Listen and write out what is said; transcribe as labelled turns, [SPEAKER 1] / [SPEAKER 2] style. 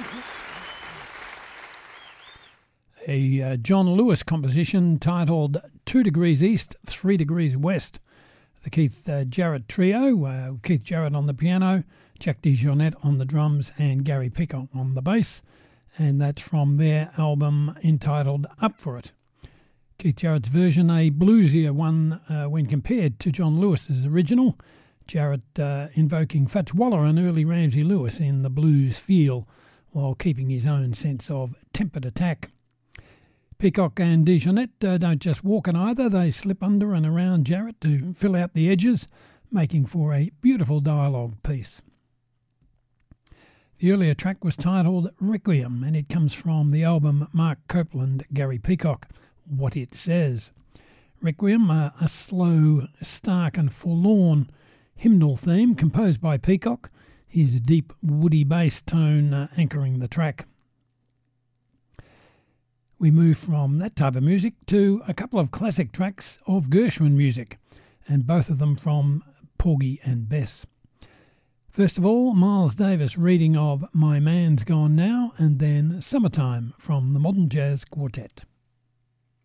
[SPEAKER 1] A John Lewis composition titled 2 Degrees East, 3 Degrees West. The Keith Jarrett Trio, Keith Jarrett on the piano, Jack DeJohnette on the drums and Gary Peacock on the bass. And that's from their album entitled Up For It. Keith Jarrett's version, a bluesier one when compared to John Lewis's original. Jarrett invoking Fats Waller and early Ramsey Lewis in the blues feel while keeping his own sense of tempered attack. Peacock and DeJohnette don't just walk on either, they slip under and around Jarrett to fill out the edges, making for a beautiful dialogue piece. The earlier track was titled Requiem, and it comes from the album Mark Copeland, Gary Peacock, What It Says. Requiem, a slow, stark and forlorn hymnal theme composed by Peacock, his deep, woody bass tone anchoring the track. We move from that type of music to a couple of classic tracks of Gershwin music, and both of them from Porgy and Bess. First of all, Miles Davis reading of My Man's Gone Now, and then Summertime from the Modern Jazz Quartet.